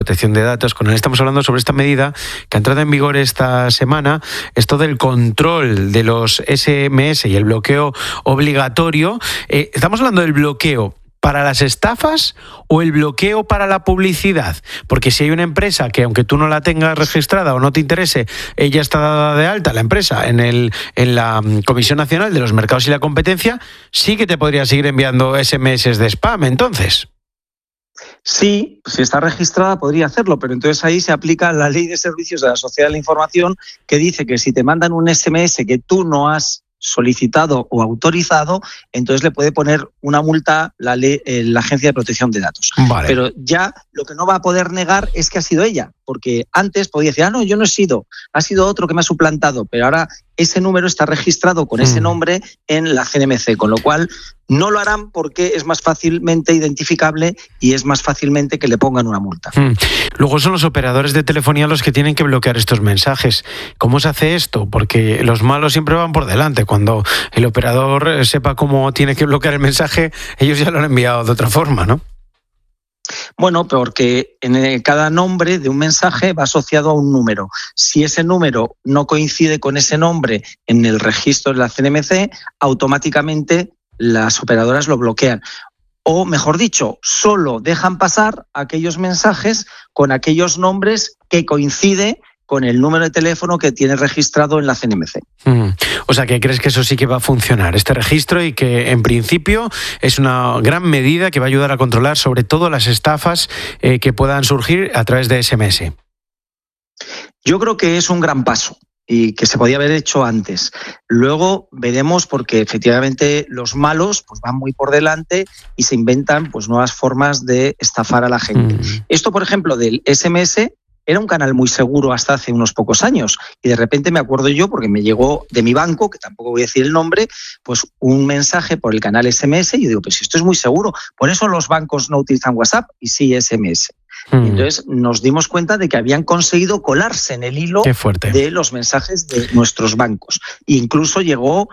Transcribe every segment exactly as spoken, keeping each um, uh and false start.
Protección de Datos. Con él estamos hablando sobre esta medida que ha entrado en vigor esta semana, esto del control de los ese eme ese y el bloqueo obligatorio. Eh, estamos hablando del bloqueo para las estafas o el bloqueo para la publicidad, porque si hay una empresa que, aunque tú no la tengas registrada o no te interese, ella está dada de alta, la empresa, en el en la Comisión Nacional de los Mercados y la Competencia, sí que te podría seguir enviando ese eme ese de spam, entonces. Sí, si está registrada podría hacerlo, pero entonces ahí se aplica la Ley de Servicios de la Sociedad de la Información, que dice que si te mandan un ese eme ese que tú no has solicitado o autorizado, entonces le puede poner una multa la, ley, eh, la Agencia de Protección de Datos. Vale. Pero ya lo que no va a poder negar es que ha sido ella, porque antes podía decir, ah, no, yo no he sido, ha sido otro que me ha suplantado, pero ahora ese número está registrado con mm. ese nombre en la ce ene eme ce, con lo cual no lo harán porque es más fácilmente identificable y es más fácilmente que le pongan una multa. Mm. Luego son los operadores de telefonía los que tienen que bloquear estos mensajes. ¿Cómo se hace esto? Porque los malos siempre van por delante. Cuando el operador sepa cómo tiene que bloquear el mensaje, ellos ya lo han enviado de otra forma, ¿no? Bueno, porque en cada nombre de un mensaje va asociado a un número. Si ese número no coincide con ese nombre en el registro de la ce ene eme ce, automáticamente las operadoras lo bloquean. O, mejor dicho, solo dejan pasar aquellos mensajes con aquellos nombres que coinciden con el número de teléfono que tiene registrado en la ce ene eme ce. Mm. O sea, que crees que eso sí que va a funcionar, este registro, y que en principio es una gran medida que va a ayudar a controlar sobre todo las estafas eh, que puedan surgir a través de ese eme ese. Yo creo que es un gran paso y que se podía haber hecho antes. Luego veremos, porque efectivamente los malos pues van muy por delante y se inventan pues nuevas formas de estafar a la gente. Mm. Esto, por ejemplo, del ese eme ese era un canal muy seguro hasta hace unos pocos años, y de repente me acuerdo yo, porque me llegó de mi banco, que tampoco voy a decir el nombre, pues un mensaje por el canal ese eme ese, y yo digo, pues esto es muy seguro, por eso los bancos no utilizan WhatsApp, y sí ese eme ese. Mm. Y entonces nos dimos cuenta de que habían conseguido colarse en el hilo de los mensajes de nuestros bancos. E incluso llegó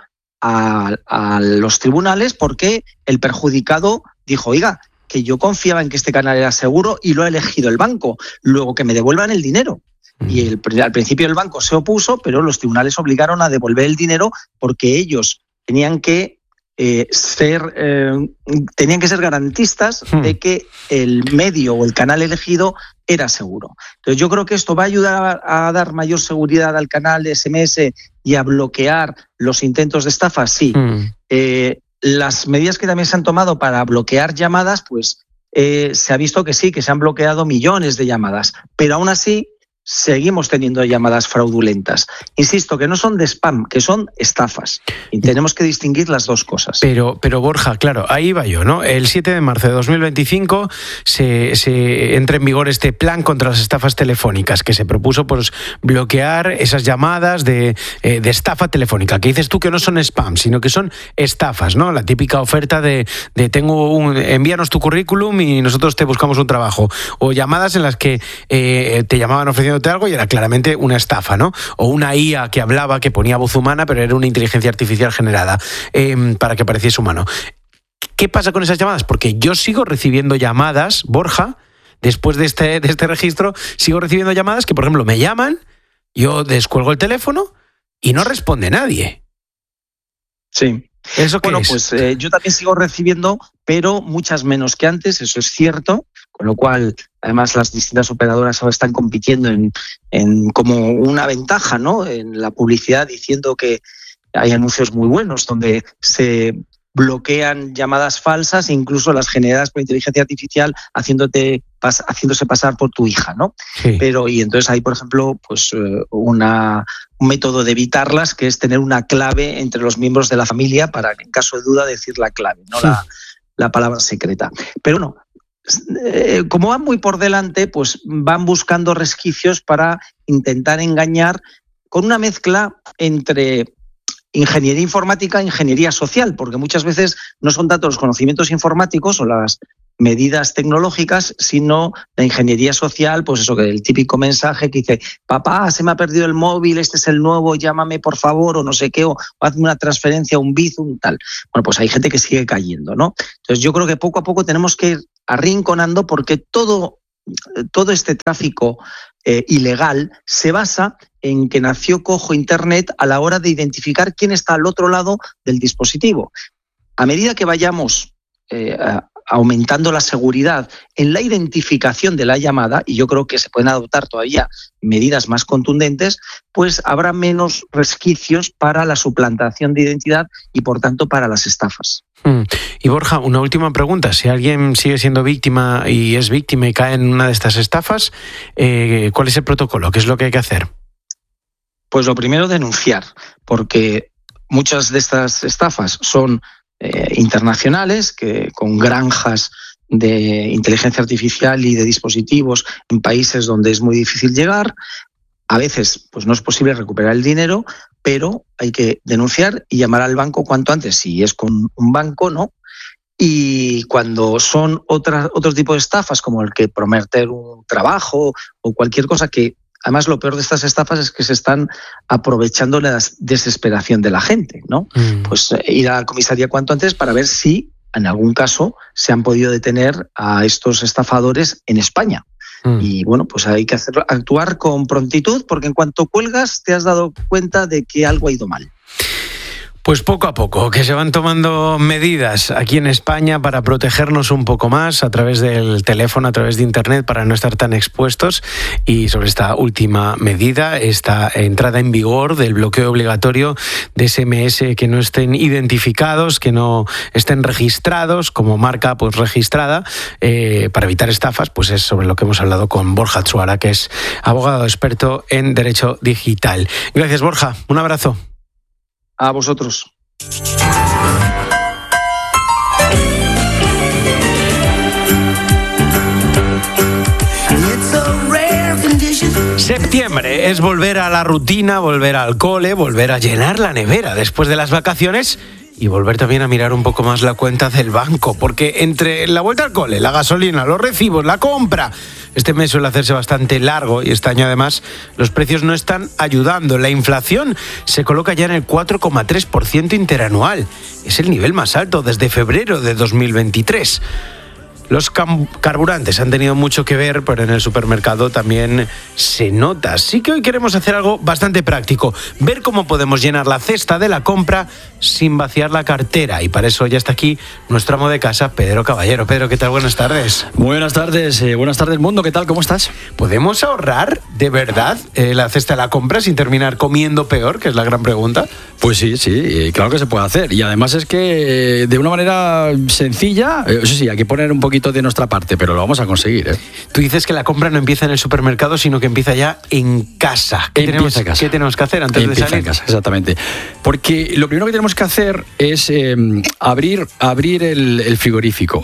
a, a los tribunales porque el perjudicado dijo, oiga, que yo confiaba en que este canal era seguro y lo ha elegido el banco, luego que me devuelvan el dinero. Mm. Y el, al principio el banco se opuso, pero los tribunales obligaron a devolver el dinero porque ellos tenían que eh, ser eh, tenían que ser garantistas mm. de que el medio o el canal elegido era seguro. Entonces yo creo que esto va a ayudar a, a dar mayor seguridad al canal de ese eme ese y a bloquear los intentos de estafa, sí. Mm. Eh, Las medidas que también se han tomado para bloquear llamadas, pues eh, se ha visto que sí, que se han bloqueado millones de llamadas, pero aún así seguimos teniendo llamadas fraudulentas. Insisto, que no son de spam, que son estafas. Y tenemos que distinguir las dos cosas. Pero, pero Borja, claro, ahí va yo, ¿no? El siete de marzo de dos mil veinticinco se, se entra en vigor este plan contra las estafas telefónicas, que se propuso pues, bloquear esas llamadas de, eh, de estafa telefónica, que dices tú que no son spam, sino que son estafas, ¿no? La típica oferta de, de tengo un, envíanos tu currículum y nosotros te buscamos un trabajo. O llamadas en las que eh, te llamaban ofreciendo algo y era claramente una estafa, ¿no? O una i a que hablaba, que ponía voz humana, pero era una inteligencia artificial generada eh, para que pareciese humano. ¿Qué pasa con esas llamadas? Porque yo sigo recibiendo llamadas, Borja, después de este, de este registro, sigo recibiendo llamadas que, por ejemplo, me llaman, yo descuelgo el teléfono y no responde nadie. Sí. ¿Eso qué bueno, es? pues eh, yo también sigo recibiendo, pero muchas menos que antes, eso es cierto, con lo cual, además, las distintas operadoras ahora están compitiendo en, en como una ventaja, ¿no? En la publicidad, diciendo que hay anuncios muy buenos donde se bloquean llamadas falsas, incluso las generadas por inteligencia artificial, haciéndote pas- haciéndose pasar por tu hija, ¿no? Sí. Pero, y entonces hay, por ejemplo, pues una, un método de evitarlas, que es tener una clave entre los miembros de la familia para, en caso de duda, decir la clave, no sí. la, la palabra secreta. Pero no, eh, como van muy por delante, pues van buscando resquicios para intentar engañar con una mezcla entre ingeniería informática e ingeniería social, porque muchas veces no son tanto los conocimientos informáticos o las medidas tecnológicas, sino la ingeniería social, pues eso, que el típico mensaje que dice, papá, se me ha perdido el móvil, este es el nuevo, llámame por favor, o no sé qué, o, o hazme una transferencia, un Bizum, tal. Bueno, pues hay gente que sigue cayendo, ¿no? Entonces yo creo que poco a poco tenemos que ir arrinconando, porque todo todo este tráfico eh, ilegal se basa en que nació cojo Internet a la hora de identificar quién está al otro lado del dispositivo. A medida que vayamos eh, aumentando la seguridad en la identificación de la llamada, y yo creo que se pueden adoptar todavía medidas más contundentes, pues habrá menos resquicios para la suplantación de identidad y, por tanto, para las estafas. Mm. Y Borja, una última pregunta. Si alguien sigue siendo víctima y es víctima y cae en una de estas estafas, eh, ¿cuál es el protocolo? ¿Qué es lo que hay que hacer? Pues lo primero, denunciar, porque muchas de estas estafas son eh, internacionales, que con granjas de inteligencia artificial y de dispositivos en países donde es muy difícil llegar. A veces pues no es posible recuperar el dinero, pero hay que denunciar y llamar al banco cuanto antes, si es con un banco, ¿no? Y cuando son otras, otros tipos de estafas, como el que prometer un trabajo o cualquier cosa que... Además, lo peor de estas estafas es que se están aprovechando la desesperación de la gente, ¿no? Mm. Pues eh, ir a la comisaría cuanto antes para ver si, en algún caso, se han podido detener a estos estafadores en España. Mm. Y bueno, pues hay que hacerlo, actuar con prontitud, porque en cuanto cuelgas te has dado cuenta de que algo ha ido mal. Pues poco a poco, que se van tomando medidas aquí en España para protegernos un poco más a través del teléfono, a través de Internet, para no estar tan expuestos. Y sobre esta última medida, esta entrada en vigor del bloqueo obligatorio de ese eme ese que no estén identificados, que no estén registrados como marca pues registrada, eh, para evitar estafas, pues es sobre lo que hemos hablado con Borja Tsuara, que es abogado experto en Derecho Digital. Gracias, Borja. Un abrazo. A vosotros. Septiembre es volver a la rutina, volver al cole, volver a llenar la nevera después de las vacaciones y volver también a mirar un poco más la cuenta del banco, porque entre la vuelta al cole, la gasolina, los recibos, la compra, este mes suele hacerse bastante largo y este año además los precios no están ayudando. La inflación se coloca ya en el cuatro coma tres por ciento interanual. Es el nivel más alto desde febrero de dos mil veintitrés. Los carburantes han tenido mucho que ver, pero en el supermercado también se nota. Así que hoy queremos hacer algo bastante práctico, ver cómo podemos llenar la cesta de la compra sin vaciar la cartera. Y para eso ya está aquí nuestro amo de casa, Pedro Caballero. Pedro, ¿qué tal? Buenas tardes. Muy buenas tardes, eh, buenas tardes mundo, ¿qué tal? ¿Cómo estás? ¿Podemos ahorrar de verdad eh, la cesta de la compra sin terminar comiendo peor? Que es la gran pregunta. Pues sí, sí, claro que se puede hacer. Y además es que eh, de una manera sencilla, eh, eso sí, hay que poner un poquito de nuestra parte, pero lo vamos a conseguir, ¿eh? Tú dices que la compra no empieza en el supermercado, sino que empieza ya en casa. ¿Qué, tenemos, en casa. ¿qué tenemos que hacer antes empieza de salir? En casa, exactamente. Porque lo primero que tenemos que hacer es eh, abrir, abrir el, el frigorífico.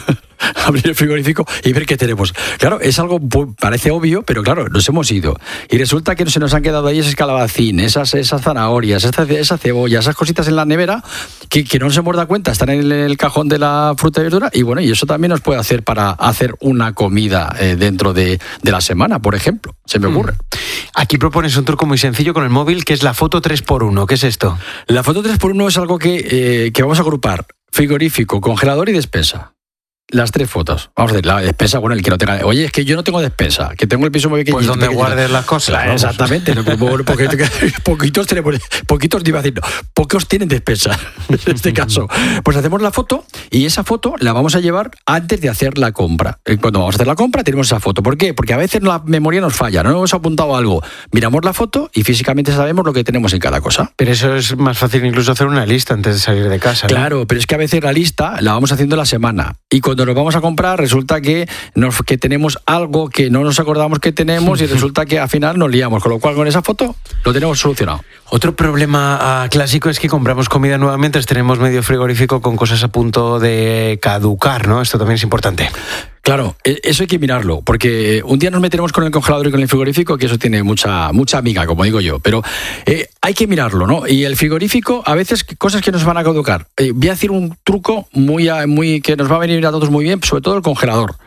Abrir el frigorífico y ver qué tenemos. Claro, es algo, parece obvio, pero claro, nos hemos ido. Y resulta que se nos han quedado ahí ese calabacín, esas, esas zanahorias, esa, esa cebolla, esas cositas en la nevera que, que no nos hemos dado cuenta, están en el cajón de la fruta y verdura. Y bueno, y eso también nos puede hacer para hacer una comida eh, dentro de, de la semana, por ejemplo. Se me ocurre. Mm. Aquí propones un truco muy sencillo con el móvil, que es la foto tres por uno. ¿Qué es esto? La foto tres por uno es algo que, eh, que vamos a agrupar: frigorífico, congelador y despensa. Las tres fotos. Vamos a ver, la despensa, bueno, el que no tenga... Oye, es que yo no tengo despensa, que tengo el piso muy pequeño. Pues donde guardes las cosas. Claro, exactamente. No, porque, poquitos tenemos, poquitos, iba a decir, no, pocos tienen despensa, en este caso. Pues hacemos la foto y esa foto la vamos a llevar antes de hacer la compra. Cuando vamos a hacer la compra tenemos esa foto. ¿Por qué? Porque a veces la memoria nos falla, no hemos apuntado algo. Miramos la foto y físicamente sabemos lo que tenemos en cada cosa. Pero eso es más fácil incluso hacer una lista antes de salir de casa, ¿no? Claro, pero es que a veces la lista la vamos haciendo la semana y cuando Cuando nos vamos a comprar resulta que, nos, que tenemos algo que no nos acordamos que tenemos y resulta que al final nos liamos, con lo cual con esa foto lo tenemos solucionado. Otro problema uh, clásico es que compramos comida nuevamente, tenemos medio frigorífico con cosas a punto de caducar, ¿no? Esto también es importante. Claro, eso hay que mirarlo, porque un día nos meteremos con el congelador y con el frigorífico, que eso tiene mucha mucha amiga, como digo yo, pero eh, hay que mirarlo, ¿no? Y el frigorífico, a veces, cosas que nos van a caducar. Eh, voy a decir un truco muy, muy que nos va a venir a todos muy bien, sobre todo el congelador.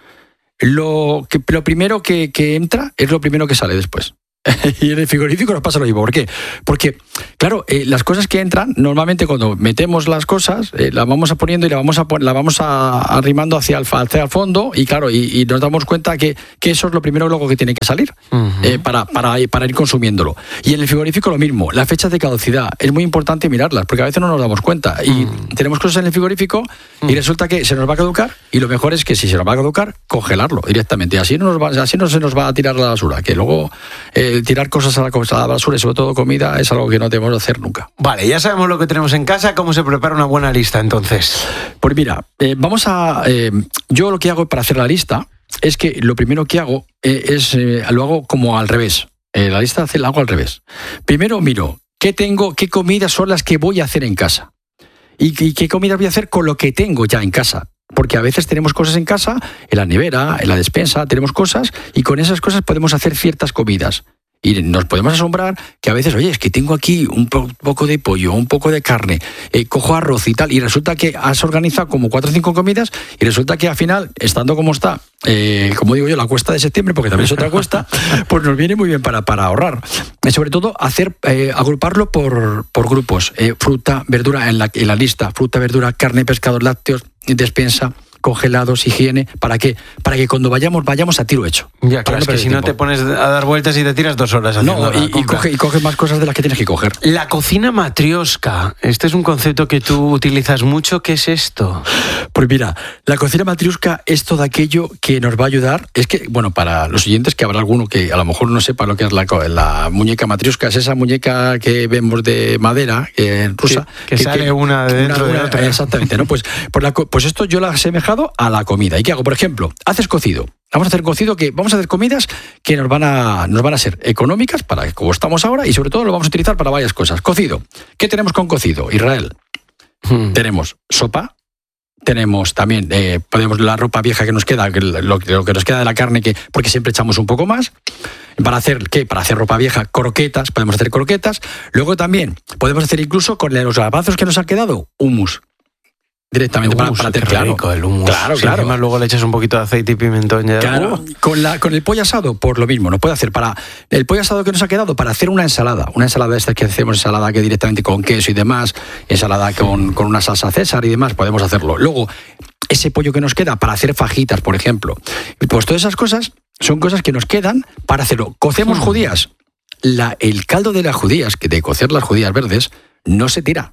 Lo, que, lo primero que, que entra es lo primero que sale después. Y en el frigorífico nos pasa lo mismo. ¿Por qué? Porque claro, eh, las cosas que entran, normalmente cuando metemos las cosas, eh, las vamos a poniendo y la vamos a la vamos a, arrimando hacia el, hacia el fondo, y claro, y, y nos damos cuenta que, que eso es lo primero luego que tiene que salir, uh-huh. eh, para, para, para ir consumiéndolo. Y en el frigorífico lo mismo, las fechas de caducidad, es muy importante mirarlas, porque a veces no nos damos cuenta. Y uh-huh. tenemos cosas en el frigorífico uh-huh. y resulta que se nos va a caducar, y lo mejor es que si se nos va a caducar, congelarlo directamente. Y así no, nos va, así no se nos va a tirar la basura, que luego eh, tirar cosas a la, a la basura, y sobre todo comida, es algo que no debemos hacer nunca. Vale, ya sabemos lo que tenemos en casa. ¿Cómo se prepara una buena lista entonces? Pues mira, eh, vamos a... Eh, yo lo que hago para hacer la lista es que lo primero que hago eh, es... Eh, lo hago como al revés. Eh, la lista la hago al revés. Primero miro qué tengo, qué comidas son las que voy a hacer en casa. Y, y qué comidas voy a hacer con lo que tengo ya en casa. Porque a veces tenemos cosas en casa, en la nevera, en la despensa, tenemos cosas, y con esas cosas podemos hacer ciertas comidas. Y nos podemos asombrar que a veces, oye, es que tengo aquí un po- poco de pollo, un poco de carne, eh, cojo arroz y tal, y resulta que has organizado como cuatro o cinco comidas, y resulta que al final, estando como está, eh, como digo yo, la cuesta de septiembre, porque también es otra cuesta, pues nos viene muy bien para, para ahorrar. Y sobre todo, hacer eh, agruparlo por, por grupos, eh, fruta, verdura en la, en la lista, fruta, verdura, carne, pescado, lácteos, despensa, congelados, higiene. ¿Para qué? Para que cuando vayamos, vayamos a tiro hecho. Ya, claro, es que si no te pones a dar vueltas y te tiras dos horas haciendo No, y, y, coge, y coge más cosas de las que tienes que coger. La cocina matrioska. Este es un concepto que tú utilizas mucho. ¿Qué es esto? Pues mira, la cocina matrioska es todo aquello que nos va a ayudar. Es que, bueno, para los oyentes, que habrá alguno que a lo mejor no sepa lo que es la, la muñeca matrioska, es esa muñeca que vemos de madera, eh, rusa. Que, que, que sale que, una de dentro una, de otra. Exactamente, ¿no? Pues, pues, la, pues esto yo la asemejo a la comida. ¿Y qué hago? Por ejemplo, haces cocido. Vamos a hacer cocido, que vamos a hacer comidas que nos van a, nos van a ser económicas para como estamos ahora, y sobre todo lo vamos a utilizar para varias cosas. Cocido. ¿Qué tenemos con cocido, Israel? Hmm. Tenemos sopa. Tenemos también, eh, podemos la ropa vieja que nos queda, lo, lo que nos queda de la carne, que porque siempre echamos un poco más. Para hacer, ¿qué? Para hacer ropa vieja, croquetas, podemos hacer croquetas. Luego también podemos hacer incluso con los garbanzos que nos han quedado, hummus. Directamente el hummus, para, para hacer claro, rico el hummus. Claro, si claro. Encima luego le echas un poquito de aceite y pimentón. Ya. Claro. Uh. Con, la, con el pollo asado, por lo mismo, nos puede hacer para el pollo asado que nos ha quedado para hacer una ensalada. Una ensalada esta que hacemos, ensalada que directamente con queso y demás, ensalada con, con una salsa César y demás, podemos hacerlo. Luego, ese pollo que nos queda para hacer fajitas, por ejemplo. Pues todas esas cosas son cosas que nos quedan para hacerlo. Cocemos uh. judías. La, el caldo de las judías, que de cocer las judías verdes, no se tira.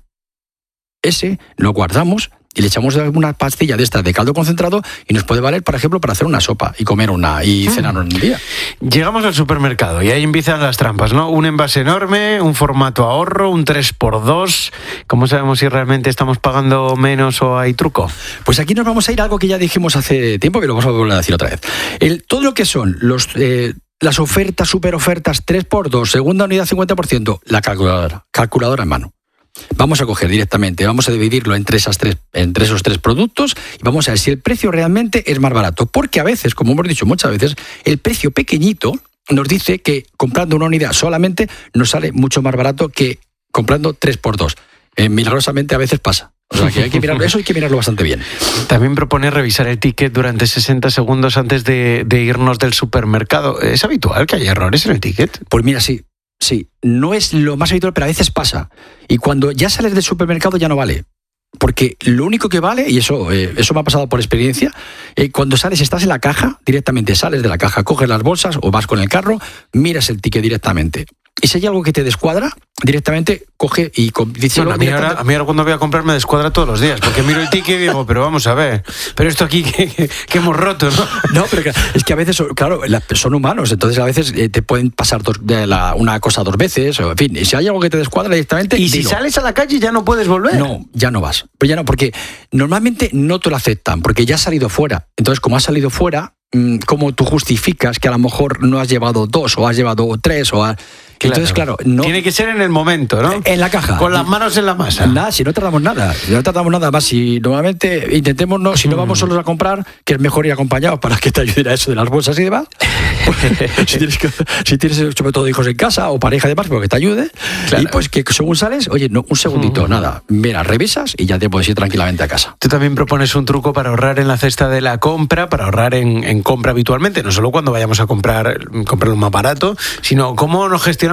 Ese lo guardamos y le echamos una pastilla de estas de caldo concentrado, y nos puede valer, por ejemplo, para hacer una sopa y comer una y cenar un día. Llegamos al supermercado y ahí empiezan las trampas, ¿no? Un envase enorme, un formato ahorro, un tres por dos. ¿Cómo sabemos si realmente estamos pagando menos o hay truco? Pues aquí nos vamos a ir a algo que ya dijimos hace tiempo, que lo vamos a volver a decir otra vez. El, todo lo que son los... Eh, las ofertas, super ofertas, tres por dos, segunda unidad cincuenta por ciento, la calculadora, calculadora en mano. Vamos a coger directamente, vamos a dividirlo entre, esas tres, entre esos tres productos, y vamos a ver si el precio realmente es más barato. Porque a veces, como hemos dicho muchas veces, el precio pequeñito nos dice que comprando una unidad solamente nos sale mucho más barato que comprando tres por dos. Eh, milagrosamente a veces pasa. O sea, que hay que mirarlo, eso hay que mirarlo bastante bien. También propone revisar el ticket durante sesenta segundos antes de, de irnos del supermercado. ¿Es habitual que haya errores en el ticket? Pues mira, sí. Sí, no es lo más habitual, pero a veces pasa. Y cuando ya sales del supermercado ya no vale. Porque lo único que vale, y eso, eh, eso me ha pasado por experiencia, eh, cuando sales, estás en la caja, directamente sales de la caja, coges las bolsas o vas con el carro, miras el ticket directamente. Y si hay algo que te descuadra, directamente coge y dice... Bueno, a, mí ahora, a mí ahora cuando voy a comprar me descuadra todos los días, porque miro el ticket y digo, pero vamos a ver, pero esto aquí que, que, que hemos roto, ¿no? No, pero es que a veces, claro, son humanos, entonces a veces te pueden pasar dos, de la, una cosa dos veces, o en fin, y si hay algo que te descuadra directamente... Y si dilo. Sales a la calle ya no puedes volver. No, ya no vas. Pues ya no, porque normalmente no te lo aceptan, porque ya has salido fuera. Entonces, como has salido fuera, ¿cómo tú justificas que a lo mejor no has llevado dos o has llevado tres o has... Claro. Entonces, claro, no... Tiene que ser en el momento, ¿no? En la caja. Con las manos en la masa. Nada, si no tardamos nada. Si no tardamos nada más. Si normalmente intentemos, no, si no vamos solos a comprar, que es mejor ir acompañados para que te ayuden a eso de las bolsas y demás. si, tienes que, si tienes sobre todo hijos en casa o pareja y demás, porque te ayude. Claro. Y pues que según sales, oye, no, un segundito, uh-huh. nada. Mira, revisas y ya te puedes ir tranquilamente a casa. Tú también propones un truco para ahorrar en la cesta de la compra, para ahorrar en, en compra habitualmente, no solo cuando vayamos a comprar, comprar lo más barato, sino cómo nos gestionamos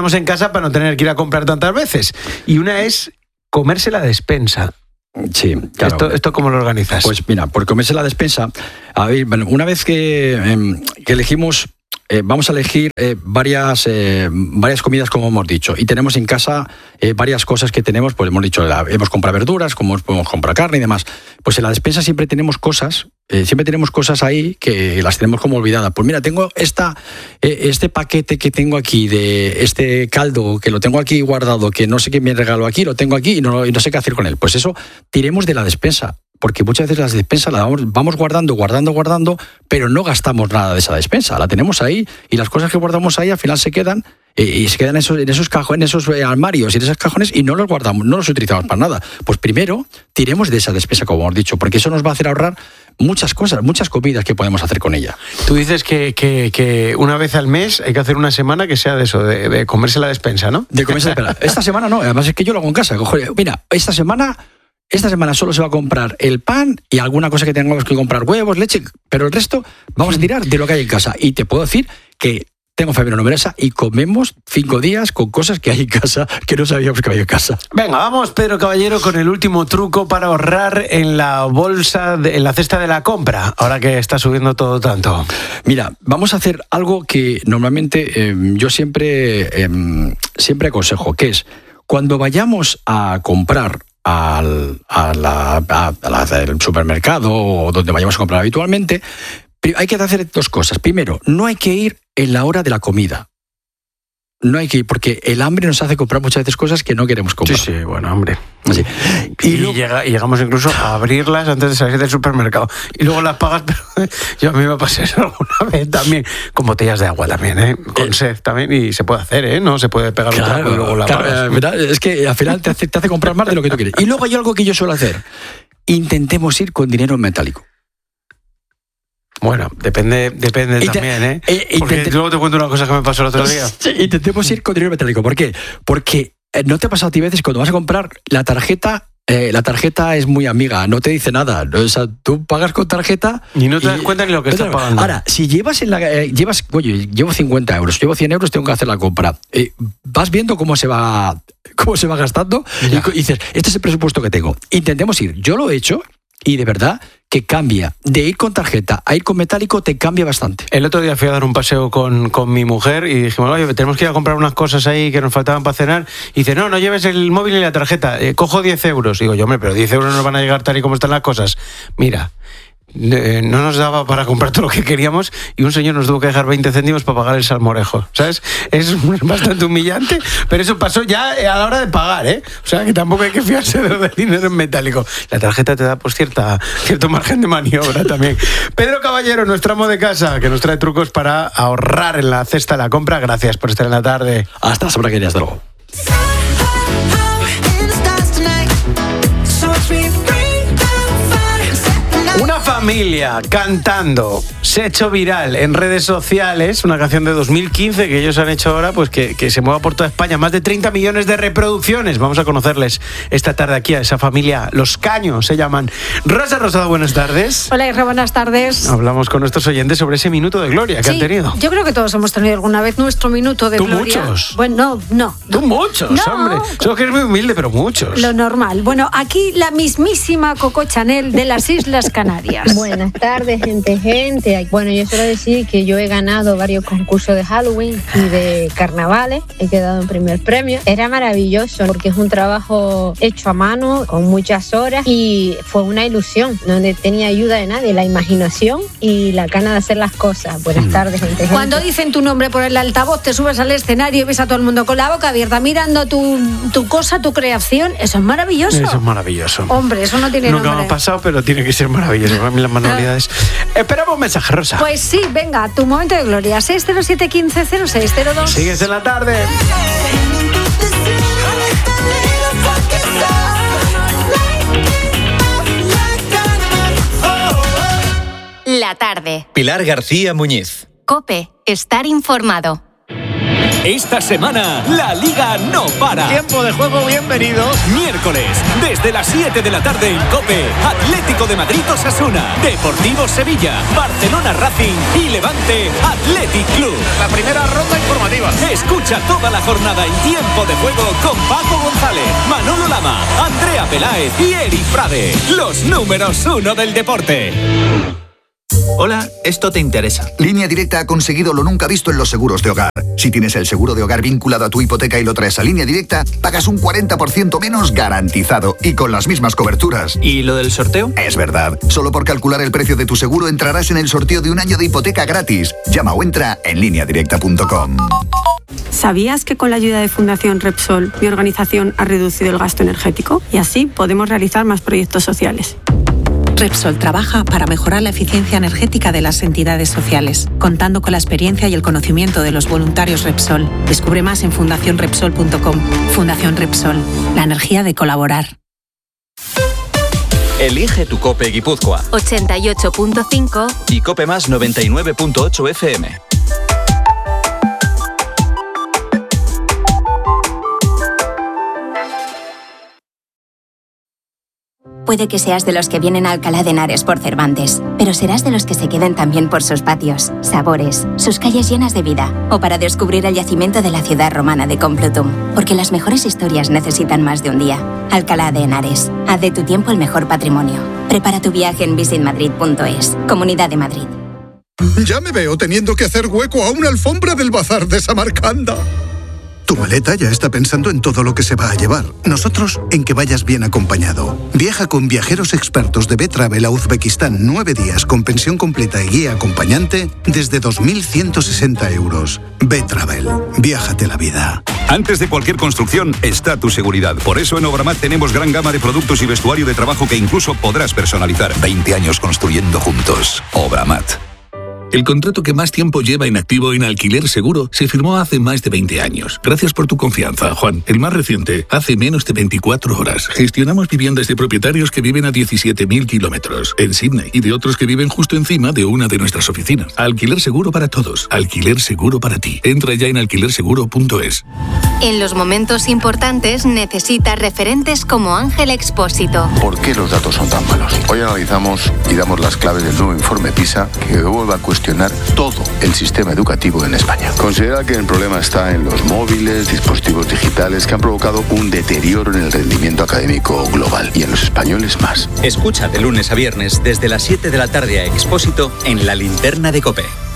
tenemos en casa para no tener que ir a comprar tantas veces. Y una es comerse la despensa. Sí, claro. ¿Esto, ¿Esto cómo lo organizas? Pues mira, por comerse la despensa, a ver, bueno, una vez que, eh, que elegimos, eh, vamos a elegir eh, varias, eh, varias comidas, como hemos dicho, y tenemos en casa eh, varias cosas que tenemos, pues hemos dicho, la, hemos comprado verduras, como podemos comprar carne y demás. Pues en la despensa siempre tenemos cosas, eh, siempre tenemos cosas ahí que las tenemos como olvidadas. Pues mira, tengo esta, eh, este paquete que tengo aquí, de este caldo, que lo tengo aquí guardado, que no sé quién me regaló aquí, lo tengo aquí y no, y no sé qué hacer con él. Pues eso, tiremos de la despensa. Porque muchas veces las despensas las vamos, vamos guardando, guardando, guardando, pero no gastamos nada de esa despensa. La tenemos ahí y las cosas que guardamos ahí al final se quedan eh, y se quedan en esos, en esos cajones, en esos eh, armarios y en esos cajones y no los guardamos, no los utilizamos para nada. Pues primero, tiremos de esa despensa, como hemos dicho, porque eso nos va a hacer ahorrar muchas cosas, muchas comidas que podemos hacer con ella. Tú dices que, que, que una vez al mes hay que hacer una semana que sea de eso, de, de comerse la despensa, ¿no? De comerse la despensa. Esta semana no, además es que yo lo hago en casa. Cojo, mira, esta semana... Esta semana solo se va a comprar el pan y alguna cosa que tengamos que comprar, huevos, leche, pero el resto vamos a tirar de lo que hay en casa. Y te puedo decir que tengo familia numerosa y comemos cinco días con cosas que hay en casa que no sabíamos que había en casa. Venga, vamos, Pedro Caballero, con el último truco para ahorrar en la bolsa, de, en la cesta de la compra, ahora que está subiendo todo tanto. Mira, vamos a hacer algo que normalmente eh, yo siempre, eh, siempre aconsejo, que es cuando vayamos a comprar Al, a la, a, a la, al supermercado o donde vayamos a comprar habitualmente, hay que hacer dos cosas. Primero, no hay que ir en la hora de la comida. No hay que ir, porque el hambre nos hace comprar muchas veces cosas que no queremos comprar. Sí, sí, bueno, hombre. Sí. Y, y, luego, llega, y llegamos incluso a abrirlas antes de salir del supermercado. Y luego las pagas, pero yo a mí me pasé eso alguna vez también. Con botellas de agua también, ¿eh? Con eh, sed también. Y se puede hacer, ¿eh? No se puede pegar claro, un trago y luego la claro, pagas. ¿verdad? Es que al final te hace, te hace comprar más de lo que tú quieres. Y luego hay algo que yo suelo hacer. Intentemos ir con dinero en metálico. Bueno, depende, depende Inter- también, ¿eh? eh Porque intent- luego te cuento una cosa que me pasó el otro día. Sí, intentemos ir con dinero metálico. ¿Por qué? Porque no te ha pasado a ti veces cuando vas a comprar la tarjeta. Eh, la tarjeta es muy amiga, no te dice nada. O sea, tú pagas con tarjeta y no te das cuenta ni lo que estás pagando. Ahora, si llevas en la eh, llevas, oye, llevo cincuenta euros, llevo cien euros, tengo que hacer la compra. Eh, vas viendo cómo se va, cómo se va gastando y, y dices, este es el presupuesto que tengo. Intentemos ir. Yo lo he hecho. Y de verdad que cambia. De ir con tarjeta a ir con metálico te cambia bastante. El otro día fui a dar un paseo con, con mi mujer y dijimos, oye, tenemos que ir a comprar unas cosas ahí que nos faltaban para cenar. Y dice, no, no lleves el móvil ni la tarjeta, eh, cojo diez euros. Y digo, yo, hombre, pero diez euros no van a llegar tal y como están las cosas. Mira, eh, no nos daba para comprar todo lo que queríamos y un señor nos tuvo que dejar veinte céntimos para pagar el salmorejo, ¿sabes? Es bastante humillante, pero eso pasó ya a la hora de pagar, ¿eh? O sea, que tampoco hay que fiarse de lo del dinero en metálico. La tarjeta te da pues cierta, cierto margen de maniobra también. Pedro Caballero, nuestro amo de casa, que nos trae trucos para ahorrar en la cesta de la compra. Gracias por estar en la tarde. Hasta la semana que viene, hasta luego. Una familia cantando se ha hecho viral en redes sociales, una canción de dos mil quince que ellos han hecho ahora, pues que, que se mueva por toda España, más de treinta millones de reproducciones. Vamos a conocerles esta tarde aquí a esa familia, Los Caños se llaman. Rosa Rosado, buenas tardes. Hola, Isra, buenas tardes. Hablamos con nuestros oyentes sobre ese minuto de gloria que sí, han tenido. Yo creo que todos hemos tenido alguna vez nuestro minuto de ¿Tú gloria. muchos? Bueno, no, no. Tú muchos, no. hombre. Solo que eres muy humilde, pero muchos. Lo normal. Bueno, aquí la mismísima Coco Chanel de las Islas Canarias. Buenas tardes, gente, gente. Bueno, yo suelo decir que yo he ganado varios concursos de Halloween y de carnavales. He quedado en primer premio. Era maravilloso porque es un trabajo hecho a mano, con muchas horas, y fue una ilusión, donde tenía ayuda de nadie, la imaginación y la gana de hacer las cosas. Buenas tardes, gente, gente. Cuando dicen tu nombre por el altavoz, te subes al escenario y ves a todo el mundo con la boca abierta mirando tu, tu cosa, tu creación. Eso es maravilloso. Eso es maravilloso. Hombre, eso no tiene Nunca nombre. me ha pasado, pero tiene que ser maravilloso. Para mí las manualidades. Esperamos un mensaje, Rosa. Pues sí, venga, tu momento de gloria. seis cero siete, quince, cero seis cero dos. Sigues en la tarde. La tarde. Pilar García Muñiz. COPE. Estar informado. Esta semana, la Liga no para. Tiempo de juego, bienvenidos. Miércoles, desde las siete de la tarde en COPE, Atlético de Madrid Osasuna, Deportivo Sevilla, Barcelona Racing y Levante Athletic Club. La primera ronda informativa. arriba. Escucha toda la jornada en Tiempo de Juego con Paco González, Manolo Lama, Andrea Peláez y Eric Frade, los números uno del deporte. Hola, esto te interesa. Línea Directa ha conseguido lo nunca visto en los seguros de hogar. Si tienes el seguro de hogar vinculado a tu hipoteca y lo traes a Línea Directa, pagas un cuarenta por ciento menos garantizado y con las mismas coberturas. ¿Y lo del sorteo? Es verdad. Solo por calcular el precio de tu seguro entrarás en el sorteo de un año de hipoteca gratis. Llama o entra en línea directa punto com. ¿Sabías que con la ayuda de Fundación Repsol, mi organización ha reducido el gasto energético? Y así podemos realizar más proyectos sociales. Repsol trabaja para mejorar la eficiencia energética de las entidades sociales, contando con la experiencia y el conocimiento de los voluntarios Repsol. Descubre más en fundación repsol punto com. Fundación Repsol, la energía de colaborar. Elige tu Cope Guipúzcoa. ochenta y ocho punto cinco y Cope Más noventa y nueve punto ocho F M. Puede que seas de los que vienen a Alcalá de Henares por Cervantes, pero serás de los que se queden también por sus patios, sabores, sus calles llenas de vida, o para descubrir el yacimiento de la ciudad romana de Complutum, porque las mejores historias necesitan más de un día. Alcalá de Henares, haz de tu tiempo el mejor patrimonio. Prepara tu viaje en visit madrid punto es, Comunidad de Madrid. Ya me veo teniendo que hacer hueco a una alfombra del bazar de Samarcanda. Tu maleta ya está pensando en todo lo que se va a llevar. Nosotros en que vayas bien acompañado. Viaja con viajeros expertos de B-Travel a Uzbekistán nueve días con pensión completa y guía acompañante desde dos mil ciento sesenta euros. B-Travel. Viájate la vida. Antes de cualquier construcción está tu seguridad. Por eso en Obramat tenemos gran gama de productos y vestuario de trabajo que incluso podrás personalizar. veinte años construyendo juntos. Obramat. El contrato que más tiempo lleva en activo en Alquiler Seguro se firmó hace más de veinte años. Gracias por tu confianza, Juan. El más reciente, hace menos de veinticuatro horas. Gestionamos viviendas de propietarios que viven a diecisiete mil kilómetros en Sydney y de otros que viven justo encima de una de nuestras oficinas. Alquiler Seguro para todos. Alquiler Seguro para ti. Entra ya en alquiler seguro punto es. En los momentos importantes necesitas referentes como Ángel Expósito. ¿Por qué los datos son tan malos? Hoy analizamos y damos las claves del nuevo informe PISA que vuelve a cuestionar todo el sistema educativo en España. Considera que el problema está en los móviles, dispositivos digitales que han provocado un deterioro en el rendimiento académico global y en los españoles más. Escucha de lunes a viernes desde las siete de la tarde a Expósito en La Linterna de COPE.